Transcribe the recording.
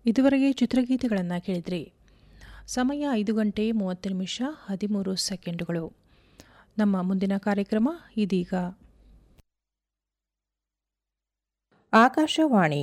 ಇದುವರೆಗೆ ಚಿತ್ರಗೀತೆಗಳನ್ನು ಕೇಳಿದ್ರಿ. ಸಮಯ 5:30 ನಮ್ಮ ಮುಂದಿನ ಕಾರ್ಯಕ್ರಮ ಇದೀಗ. ಆಕಾಶವಾಣಿ